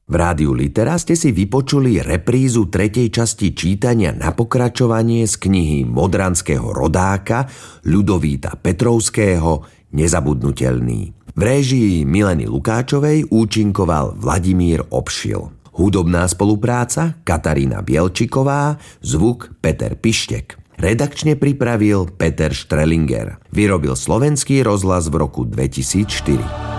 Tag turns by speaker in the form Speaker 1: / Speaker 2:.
Speaker 1: V Rádiu Litera ste si vypočuli reprízu 3. časti čítania na pokračovanie z knihy modranského rodáka Ľudovíta Petrovského Nezabudnutelný. V réžii Mileny Lukáčovej účinkoval Vladimír Obšil. Hudobná spolupráca Katarína Bielčiková, zvuk Peter Pištek. Redakčne pripravil Peter Štrelinger. Vyrobil Slovenský rozhlas v roku 2004.